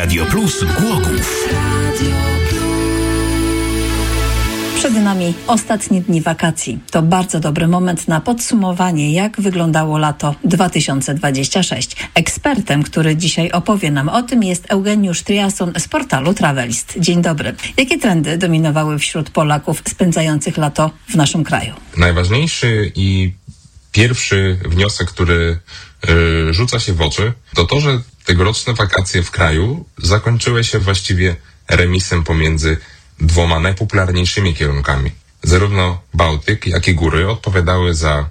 Radio Plus Głogów. Przed nami ostatnie dni wakacji. To bardzo dobry moment na podsumowanie, jak wyglądało lato 2026. Ekspertem, który dzisiaj opowie nam o tym, jest Eugeniusz Triason z portalu Travelist. Dzień dobry. Jakie trendy dominowały wśród Polaków spędzających lato w naszym kraju? Najważniejszy i pierwszy wniosek, który rzuca się w oczy, to to, że tegoroczne wakacje w kraju zakończyły się właściwie remisem pomiędzy dwoma najpopularniejszymi kierunkami. Zarówno Bałtyk, jak i góry odpowiadały za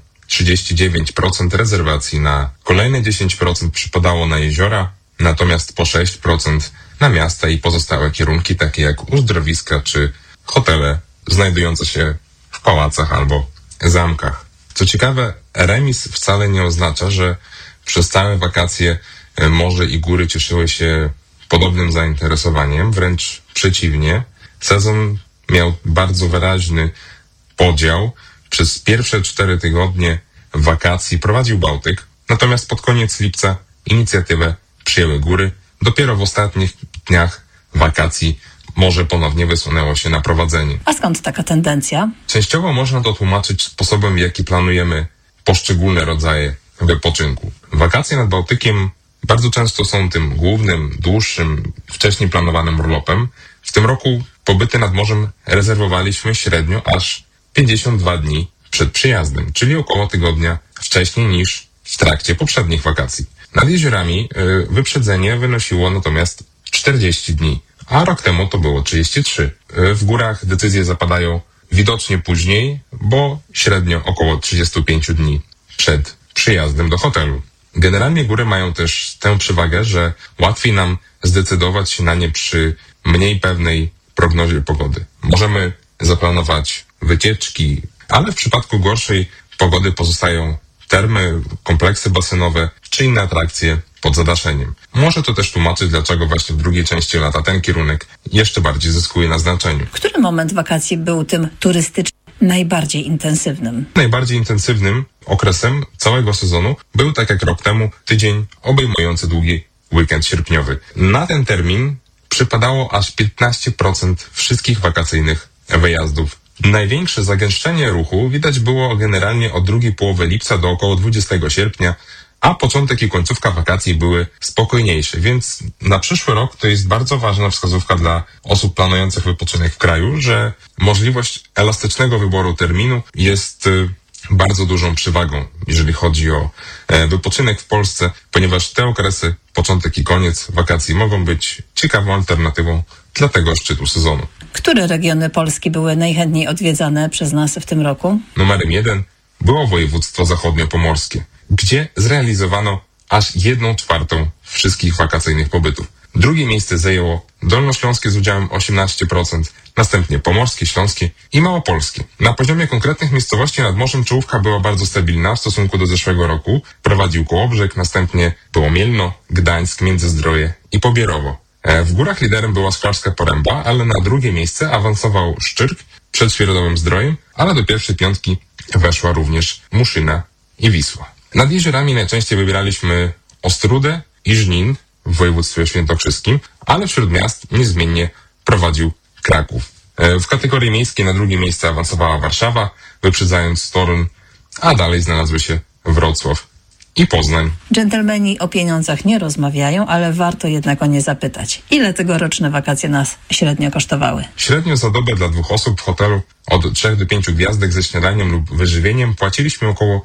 39% rezerwacji, na kolejne 10% przypadało na jeziora, natomiast po 6% na miasta i pozostałe kierunki, takie jak uzdrowiska czy hotele znajdujące się w pałacach albo zamkach. Co ciekawe, remis wcale nie oznacza, że przez całe wakacje morze i góry cieszyły się podobnym zainteresowaniem, wręcz przeciwnie. Sezon miał bardzo wyraźny podział. Przez pierwsze 4 tygodnie wakacji prowadził Bałtyk, natomiast pod koniec lipca inicjatywę przyjęły góry. Dopiero w ostatnich dniach wakacji morze ponownie wysunęło się na prowadzenie. A skąd taka tendencja? Częściowo można to tłumaczyć sposobem, w jaki planujemy poszczególne rodzaje wypoczynku. Wakacje nad Bałtykiem bardzo często są tym głównym, dłuższym, wcześniej planowanym urlopem. W tym roku pobyty nad morzem rezerwowaliśmy średnio aż 52 dni przed przyjazdem, czyli około tygodnia wcześniej niż w trakcie poprzednich wakacji. Nad jeziorami wyprzedzenie wynosiło natomiast 40 dni, a rok temu to było 33. W górach decyzje zapadają widocznie później, bo średnio około 35 dni przed przyjazdem do hotelu. Generalnie góry mają też tę przewagę, że łatwiej nam zdecydować się na nie przy mniej pewnej prognozie pogody. Możemy zaplanować wycieczki, ale w przypadku gorszej pogody pozostają termy, kompleksy basenowe czy inne atrakcje pod zadaszeniem. Może to też tłumaczyć, dlaczego właśnie w drugiej części lata ten kierunek jeszcze bardziej zyskuje na znaczeniu. Który moment wakacji był tym turystycznym najbardziej intensywnym? Najbardziej intensywnym okresem całego sezonu był, tak jak rok temu, tydzień obejmujący długi weekend sierpniowy. Na ten termin przypadało aż 15% wszystkich wakacyjnych wyjazdów. Największe zagęszczenie ruchu widać było generalnie od drugiej połowy lipca do około 20 sierpnia, a początek i końcówka wakacji były spokojniejsze, więc na przyszły rok to jest bardzo ważna wskazówka dla osób planujących wypoczynek w kraju, że możliwość elastycznego wyboru terminu jest bardzo dużą przewagą, jeżeli chodzi o wypoczynek w Polsce, ponieważ te okresy, początek i koniec wakacji mogą być ciekawą alternatywą dla tego szczytu sezonu. Które regiony Polski były najchętniej odwiedzane przez nas w tym roku? Numerem 1 było województwo zachodniopomorskie, gdzie zrealizowano aż 1/4 wszystkich wakacyjnych pobytów. Drugie miejsce zajęło Dolnośląskie z udziałem 18%, następnie Pomorskie, Śląskie i Małopolskie. Na poziomie konkretnych miejscowości nad morzem czołówka była bardzo stabilna w stosunku do zeszłego roku. Prowadził Kołobrzeg, następnie było Mielno, Gdańsk, Międzyzdroje i Pobierowo. W górach liderem była Szklarska Poręba, ale na drugie miejsce awansował Szczyrk przed Świerodowym Zdrojem, ale do pierwszej piątki weszła również Muszyna i Wisła. Nad jeziorami najczęściej wybieraliśmy Ostródę i Żnin w województwie świętokrzyskim, ale wśród miast niezmiennie prowadził Kraków. W kategorii miejskiej na drugie miejsce awansowała Warszawa, wyprzedzając Toruń, a dalej znalazły się Wrocław i Poznań. Dżentelmeni o pieniądzach nie rozmawiają, ale warto jednak o nie zapytać. Ile tegoroczne wakacje nas średnio kosztowały? Średnio za dobę dla 2 osób w hotelu od 3 do 5 gwiazdek ze śniadaniem lub wyżywieniem płaciliśmy około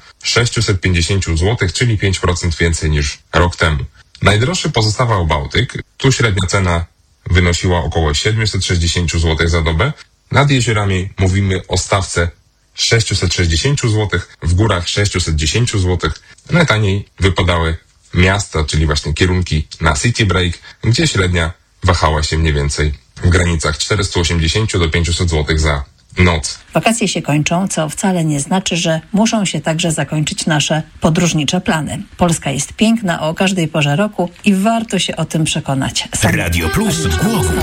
650 zł, czyli 5% więcej niż rok temu. Najdroższy pozostawał Bałtyk. Tu średnia cena wynosiła około 760 zł za dobę. Nad jeziorami mówimy o stawce 660 zł, w górach 610 zł. Najtaniej wypadały miasta, czyli właśnie kierunki na City Break, gdzie średnia wahała się mniej więcej w granicach 480 do 500 zł za noc. Wakacje się kończą, co wcale nie znaczy, że muszą się także zakończyć nasze podróżnicze plany. Polska jest piękna o każdej porze roku i warto się o tym przekonać. Radio Plus Głogów.